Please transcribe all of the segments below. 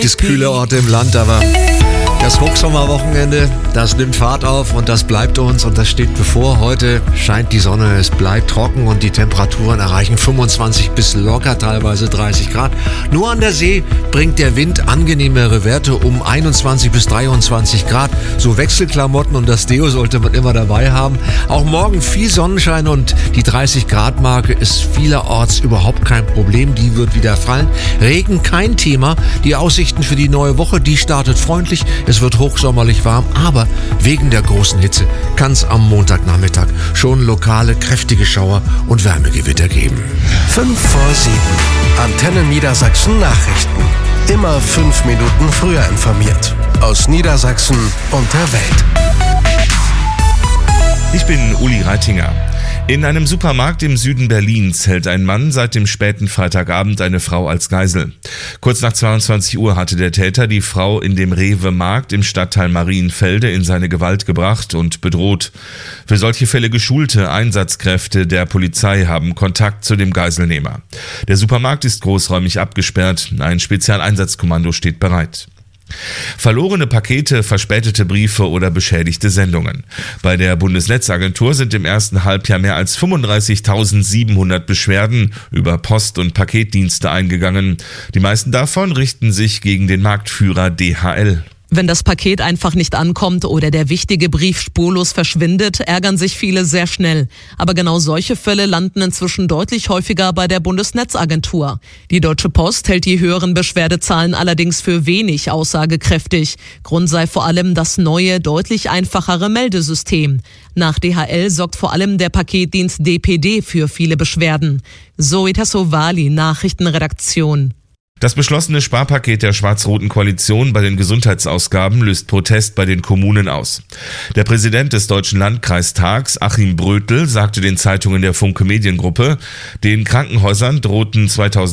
Das kühle Orte im Land, aber das Hochsommerwochenende, das nimmt Fahrt auf und das bleibt uns und das steht bevor. Heute scheint die Sonne, es bleibt trocken und die Temperaturen erreichen 25 bis locker teilweise 30 Grad. Nur an der See bringt der Wind angenehmere Werte um 21 bis 23 Grad. So Wechselklamotten und das Deo sollte man immer dabei haben. Auch morgen viel Sonnenschein und die 30 Grad Marke ist vielerorts überhaupt kein Problem. Die wird wieder fallen. Regen kein Thema. Die Aussichten für die neue Woche, die startet freundlich. Es wird hochsommerlich warm, aber wegen der großen Hitze kann es am Montagnachmittag schon lokale kräftige Schauer und Wärmegewitter geben. 5 vor 7. Antenne Niedersachsen Nachrichten. Immer 5 Minuten früher informiert. Aus Niedersachsen und der Welt. Ich bin Uli Reitinger. In einem Supermarkt im Süden Berlins hält ein Mann seit dem späten Freitagabend eine Frau als Geisel. Kurz nach 22 Uhr hatte der Täter die Frau in dem Rewe-Markt im Stadtteil Marienfelde in seine Gewalt gebracht und bedroht. Für solche Fälle geschulte Einsatzkräfte der Polizei haben Kontakt zu dem Geiselnehmer. Der Supermarkt ist großräumig abgesperrt, ein Spezialeinsatzkommando steht bereit. Verlorene Pakete, verspätete Briefe oder beschädigte Sendungen. Bei der Bundesnetzagentur sind im ersten Halbjahr mehr als 35.700 Beschwerden über Post- und Paketdienste eingegangen. Die meisten davon richten sich gegen den Marktführer DHL. Wenn das Paket einfach nicht ankommt oder der wichtige Brief spurlos verschwindet, ärgern sich viele sehr schnell. Aber genau solche Fälle landen inzwischen deutlich häufiger bei der Bundesnetzagentur. Die Deutsche Post hält die höheren Beschwerdezahlen allerdings für wenig aussagekräftig. Grund sei vor allem das neue, deutlich einfachere Meldesystem. Nach DHL sorgt vor allem der Paketdienst DPD für viele Beschwerden. Zoe Tassovali, Nachrichtenredaktion. Das beschlossene Sparpaket der schwarz-roten Koalition bei den Gesundheitsausgaben löst Protest bei den Kommunen aus. Der Präsident des Deutschen Landkreistags, Achim Brötel, sagte den Zeitungen der Funke Mediengruppe, den Krankenhäusern drohten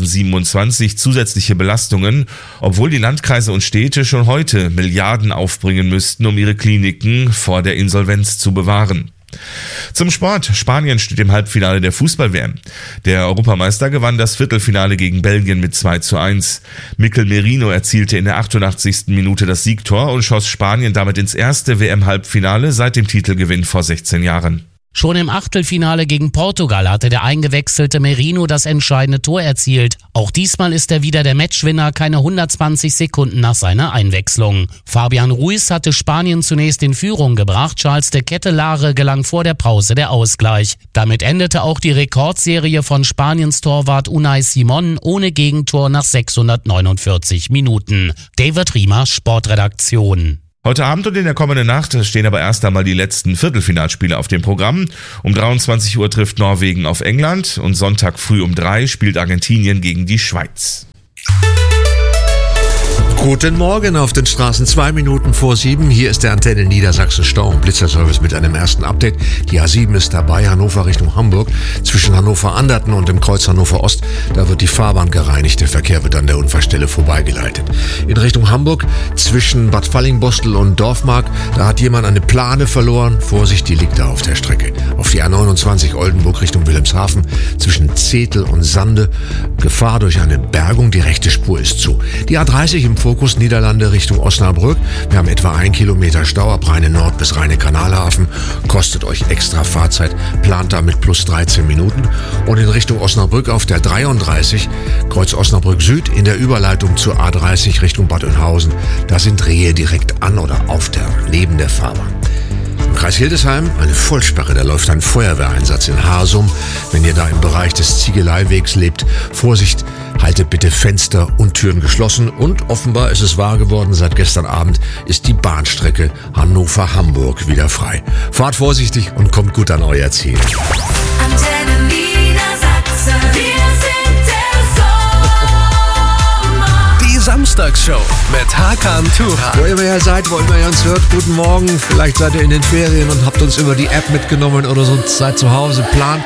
2027 zusätzliche Belastungen, obwohl die Landkreise und Städte schon heute Milliarden aufbringen müssten, um ihre Kliniken vor der Insolvenz zu bewahren. Zum Sport. Spanien steht im Halbfinale der Fußball-WM. Der Europameister gewann das Viertelfinale gegen Belgien mit 2:1. Mikel Merino erzielte in der 88. Minute das Siegtor und schoss Spanien damit ins erste WM-Halbfinale seit dem Titelgewinn vor 16 Jahren. Schon im Achtelfinale gegen Portugal hatte der eingewechselte Merino das entscheidende Tor erzielt. Auch diesmal ist er wieder der Matchwinner, keine 120 Sekunden nach seiner Einwechslung. Fabian Ruiz hatte Spanien zunächst in Führung gebracht, Charles de Kettelare gelang vor der Pause der Ausgleich. Damit endete auch die Rekordserie von Spaniens Torwart Unai Simon ohne Gegentor nach 649 Minuten. David Riemer, Sportredaktion. Heute Abend und in der kommenden Nacht stehen aber erst einmal die letzten Viertelfinalspiele auf dem Programm. Um 23 Uhr trifft Norwegen auf England und Sonntag früh um 3 spielt Argentinien gegen die Schweiz. Guten Morgen auf den Straßen, 2 Minuten vor 7. Hier ist der Antenne Niedersachsen Stau- und Blitzerservice mit einem ersten Update. Die A7 ist dabei, Hannover Richtung Hamburg. Zwischen Hannover-Anderten und dem Kreuz Hannover Ost, da wird die Fahrbahn gereinigt. Der Verkehr wird an der Unfallstelle vorbeigeleitet. In Richtung Hamburg, zwischen Bad Fallingbostel und Dorfmark, da hat jemand eine Plane verloren. Vorsicht, die liegt da auf der Strecke. Auf die A29 Oldenburg Richtung Wilhelmshaven, zwischen Zetel und Sande, Gefahr durch eine Bergung, die rechte Spur ist zu. Die A30 im Fokus Niederlande Richtung Osnabrück. Wir haben etwa 1 Kilometer Stau ab Rheine Nord bis Rheine Kanalhafen. Kostet euch extra Fahrzeit, plant damit plus 13 Minuten. Und in Richtung Osnabrück auf der 33, Kreuz Osnabrück Süd, in der Überleitung zur A30 Richtung Bad Oeynhausen. Da sind Rehe direkt an oder neben der Fahrbahn. Im Kreis Hildesheim eine Vollsperre, da läuft ein Feuerwehreinsatz in Harsum. Wenn ihr da im Bereich des Ziegeleiwegs lebt, Vorsicht, haltet bitte Fenster und Türen geschlossen. Und offenbar ist es wahr geworden, seit gestern Abend ist die Bahnstrecke Hannover-Hamburg wieder frei. Fahrt vorsichtig und kommt gut an euer Ziel. Antenne Niedersachsen, wir sind der Sommer. Die Samstagsshow mit Hakan Turan. Wo immer ihr seid, wo immer ihr uns hört, guten Morgen. Vielleicht seid ihr in den Ferien und habt uns über die App mitgenommen oder so, seid zu Hause, plant